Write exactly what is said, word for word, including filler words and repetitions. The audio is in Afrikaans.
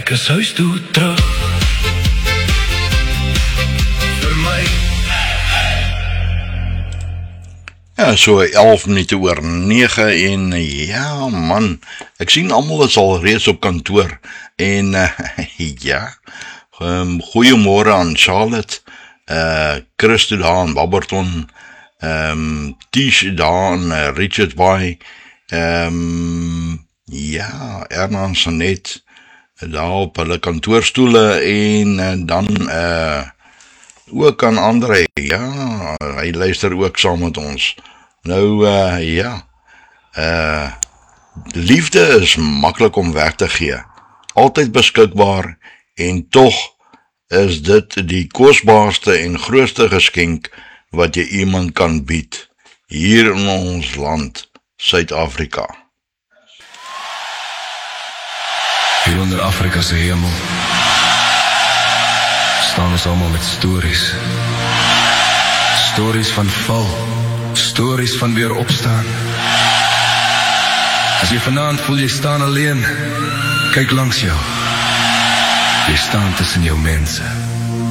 Ek is huis toe terug. Vir my. Ja, so elf minute oor nege en ja man, ek sien almal is al reeds op kantoor en uh, ja, um, goeiemôre aan Charlotte, uh, Christo daar in Barberton, um, Tish daar in uh, Richards Bay, um, ja, Erna Sanet daar op hulle kantoorstoele en uh, dan uh, ook aan André, ja, hy luister ook saam met ons. Nou, uh, ja, uh, liefde is maklik om weg te gee, altyd beskikbaar en toch is dit die kosbaarste en grootste geskenk wat jy iemand kan bied, hier in ons land, Suid-Afrika. Hier onder Afrika se hemel staan ons allemaal met stories. Stories van val, stories van weer opstaan. As jy vanaand voel jy staan alleen, kyk langs jou. Jy staan tussen jou mense.